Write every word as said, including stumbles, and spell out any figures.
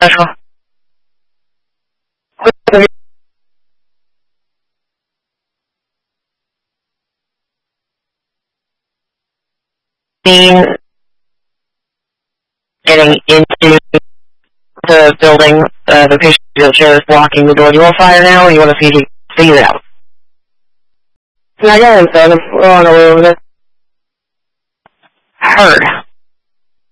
再说。Getting into the building, uh, the patient wheelchair is blocking the door. Do you want to fire now, or you want to see see it out? Not yet, son. We're on a little bit. Heard.